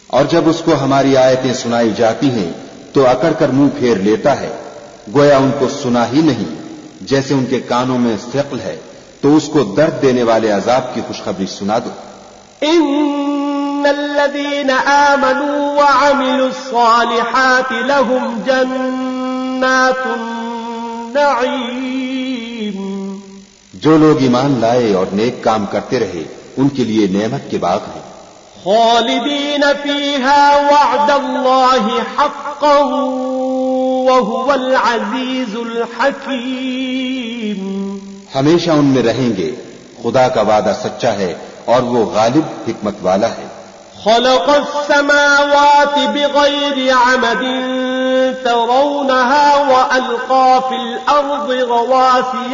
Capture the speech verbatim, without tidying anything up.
और जब उसको हमारी आयतें सुनाई जाती हैं तो अकड़ कर मुंह फेर लेता है, गोया उनको सुना ही नहीं। जैसे उनके कानों में सिक़्ल है तो उसको दर्द देने वाले अजाब की खुशखबरी सुना दो। इन्नल्लज़ीना आमनू व अमिलुस्सालिहाति लहुम जन्नातुन नईम। जो लोग ईमान लाए और नेक काम करते रहे उनके लिए नेमत के बाग हैं। खालिदीन फीहा वअदल्लाहि हक़्क़न व हुवल अज़ीज़ुल हकीम। हमेशा उनमें रहेंगे, खुदा का वादा सच्चा है और वो गालिब हिकमत वाला है। खलक़स समावाति बिग़ैरि अमदिन तरौनहा व अलक़ा फ़िल अर्ज़ि रवासिय